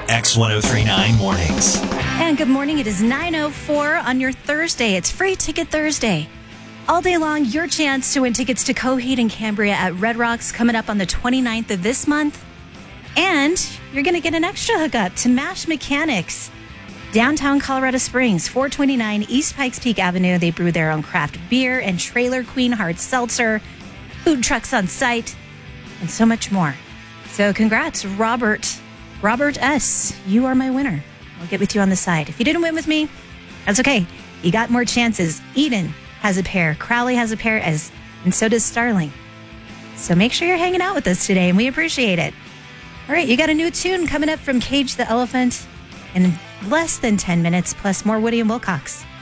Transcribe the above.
X1039 Mornings. And good morning. It is 9:04 on your Thursday. It's Free Ticket Thursday. All day long, your chance to win tickets to Coheed and Cambria at Red Rocks coming up on the 29th of this month. And you're going to get an extra hookup to MASH Mechanics. Downtown Colorado Springs, 429 East Pikes Peak Avenue. They brew their own craft beer and Trailer Queen hard seltzer, food trucks on site, and so much more. So congrats, Robert S. You are my winner. I'll get with you on the side. If you didn't win with me, that's okay. You got more chances. Eden has a pair. Crowley has a pair, and so does Starling. So make sure you're hanging out with us today, and we appreciate it. All right, you got a new tune coming up from Cage the Elephant in less than 10 minutes, plus more Woody and Wilcox.